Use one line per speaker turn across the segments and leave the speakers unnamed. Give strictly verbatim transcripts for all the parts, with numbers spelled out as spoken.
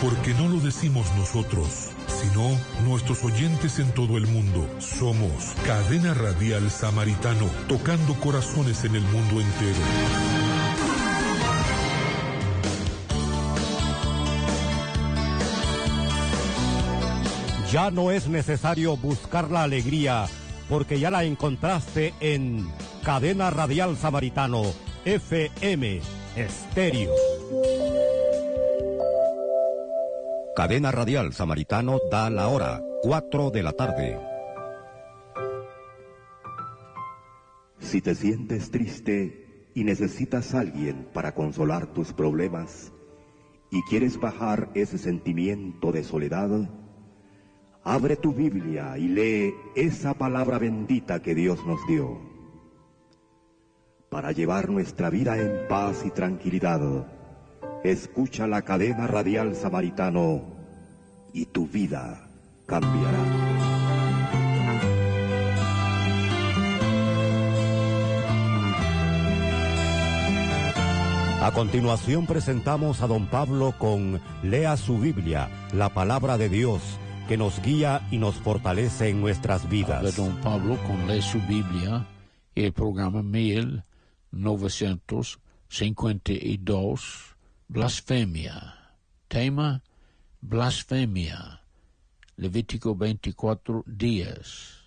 Porque no lo decimos nosotros, sino nuestros oyentes en todo el mundo. Somos Cadena Radial Samaritano, tocando corazones en el mundo entero.
Ya no es necesario buscar la alegría, porque ya la encontraste en Cadena Radial Samaritano, F M Estéreo. Cadena Radial Samaritano da la hora, cuatro de la tarde.
Si te sientes triste y necesitas a alguien para consolar tus problemas y quieres bajar ese sentimiento de soledad, abre tu Biblia y lee esa palabra bendita que Dios nos dio. Para llevar nuestra vida en paz y tranquilidad, escucha la Cadena Radial Samaritano y tu vida cambiará.
A continuación presentamos a don Pablo con Lea su Biblia, la palabra de Dios, que nos guía y nos fortalece en nuestras vidas.
De don Pablo con Lea su Biblia, el programa mil novecientos cincuenta y dos, Blasfemia. Tema, blasfemia. Levítico veinticuatro, diez.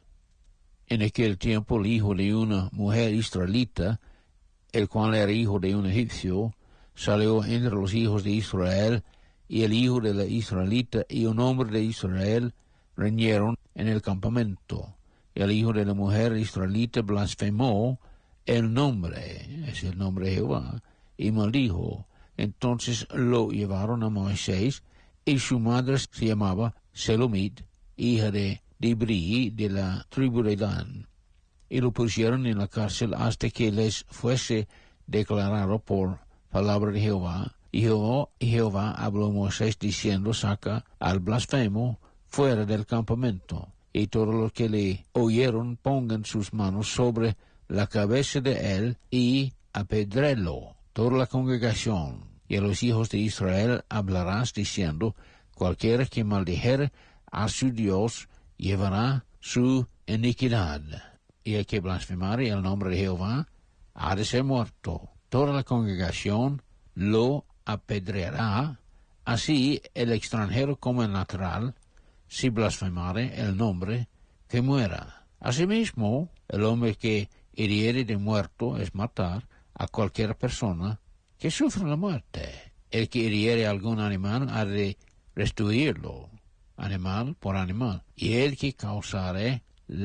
En aquel tiempo el hijo de una mujer israelita, el cual era hijo de un egipcio, salió entre los hijos de Israel, y el hijo de la israelita y un hombre de Israel riñeron en el campamento. El hijo de la mujer israelita blasfemó el nombre, es el nombre de Jehová, y maldijo. Entonces lo llevaron a Moisés, y su madre se llamaba Selomit, hija de Dibri, de la tribu de Dan, y lo pusieron en la cárcel hasta que les fuese declarado por palabra de Jehová. Y Jehová, y Jehová habló a Moisés diciendo: saca al blasfemo fuera del campamento, y todos los que le oyeron pongan sus manos sobre la cabeza de él y apedrélo. Toda la congregación y a los hijos de Israel hablarás diciendo: cualquiera que maldijere a su Dios llevará su iniquidad, y el que blasfemare el nombre de Jehová ha de ser muerto. Toda la congregación lo apedreará, así el extranjero como el natural, si blasfemare el nombre, que muera. Asimismo, el hombre que hiriere de muerto es matar a cualquier persona que sufra la muerte. El que hiriere algún animal ha de restituirlo, animal por animal, y el que causare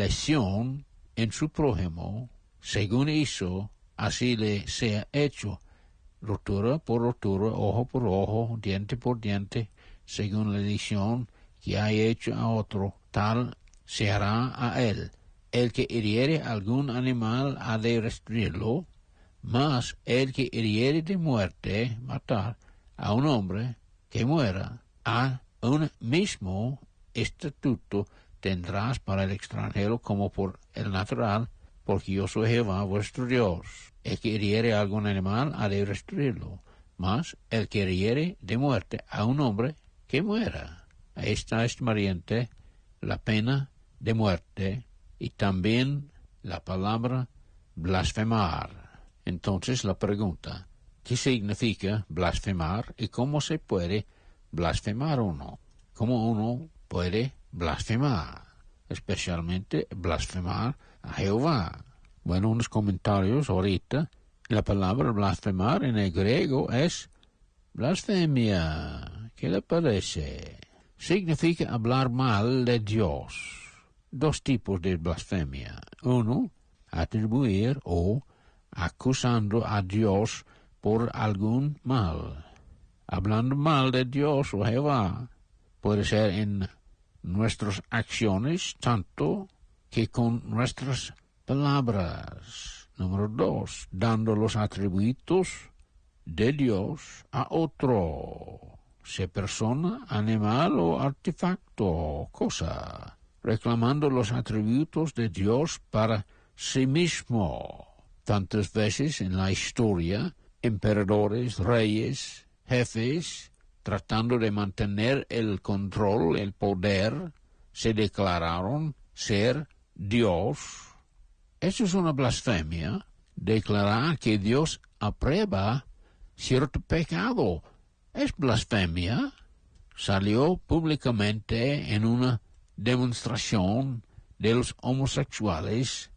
lesión en su prójimo, según hizo, así le sea hecho, rotura por rotura, ojo por ojo, diente por diente, según la lesión que haya hecho a otro, tal se hará a él. El que hiriere algún animal ha de restituirlo, mas el que hiriere de muerte, matar a un hombre que muera, a un mismo estatuto tendrás para el extranjero como por el natural, porque yo soy Jehová vuestro Dios. El que hiriere a algún animal ha de destruirlo, mas el que hiriere de muerte a un hombre, que muera. Ahí está, estimariente, la pena de muerte y también la palabra blasfemar. Entonces la pregunta: ¿qué significa blasfemar y cómo se puede blasfemar uno? ¿Cómo uno puede blasfemar? Especialmente blasfemar a Jehová. Bueno, unos comentarios ahorita. La palabra blasfemar en el griego es blasfemia. ¿Qué le parece? Significa hablar mal de Dios. Dos tipos de blasfemia. Uno, atribuir o acusando a Dios por algún mal. Hablando mal de Dios o Jehová. Puede ser en nuestras acciones tanto que con nuestras palabras. Número dos, dando los atributos de Dios a otro, sea persona, animal o artefacto, cosa, reclamando los atributos de Dios para sí mismo. Tantas veces en la historia, emperadores, reyes, jefes, tratando de mantener el control, el poder, se declararon ser Dios. Eso es una blasfemia, declarar que Dios aprueba cierto pecado. Es blasfemia. Salió públicamente en una demostración de los homosexuales